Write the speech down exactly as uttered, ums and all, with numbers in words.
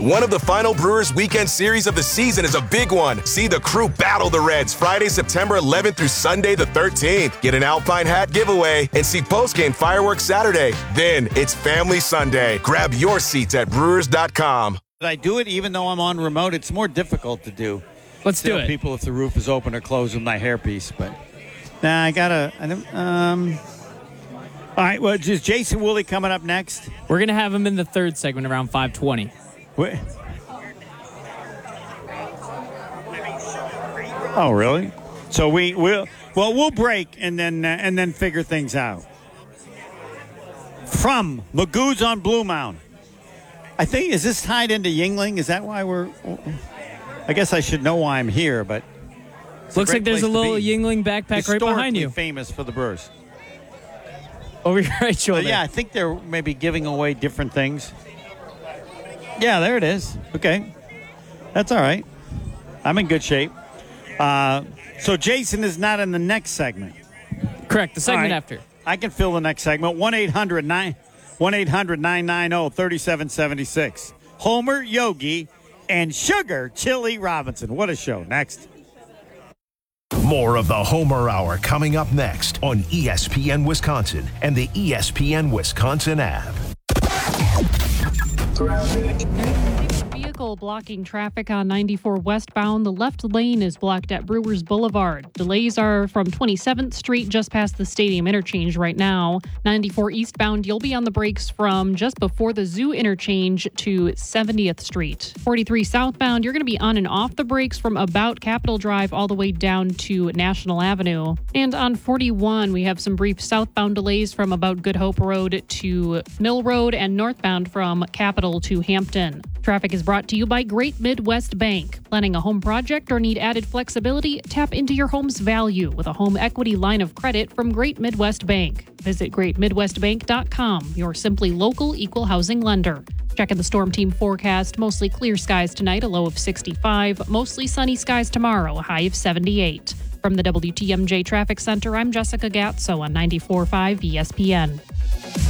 One of the final Brewers weekend series of the season is a big one. See the crew battle the Reds Friday, September eleventh through Sunday the thirteenth. Get an Alpine hat giveaway and see postgame fireworks Saturday. Then it's Family Sunday. Grab your seats at brewers dot com. Did I do it even though I'm on remote? It's more difficult to do. Let's Tell do it. people if the roof is open or closed with my hairpiece, but nah, I gotta. I don't, um. All right, well, is Jason Woolley coming up next? We're going to have him in the third segment around five twenty. Wait. Oh, really? So we will. Well, we'll break and then uh, and then figure things out. From Magoo's on Blue Mound. I think, is this tied into Yuengling? Is that why we're? I guess I should know why I'm here, but looks a like there's a little Yuengling backpack right behind you. Famous for the Brewers. Over your right shoulder. But yeah, I think they're maybe giving away different things. Yeah, there it is. Okay. That's all right. I'm in good shape. Uh, so Jason is not in the next segment. Correct, the segment right. after. I can fill the next segment. one eight hundred nine nine zero three seven seven six. Homer, Yogi, and Sugar Chili Robinson. What a show. Next. More of the Homer Hour coming up next on E S P N Wisconsin and the E S P N Wisconsin app. Vehicle blocking traffic on ninety-four westbound. The left lane is blocked at Brewers Boulevard. Delays are from twenty-seventh Street just past the Stadium interchange right now. ninety-four eastbound, you'll be on the brakes from just before the Zoo interchange to seventieth Street. forty-three southbound, you're going to be on and off the brakes from about Capitol Drive all the way down to National Avenue. And on forty-one, we have some brief southbound delays from about Good Hope Road to Mill Road and northbound from Capitol to Hampton. Traffic is brought to you by Great Midwest Bank. Planning a home project or need added flexibility? Tap into your home's value with a home equity line of credit from Great Midwest Bank. Visit great midwest bank dot com, your simply local equal housing lender. Checking the Storm Team forecast. Mostly clear skies tonight, a low of sixty-five. Mostly sunny skies tomorrow, a high of seventy-eight. From the W T M J Traffic Center, I'm Jessica Gatso on ninety-four point five E S P N.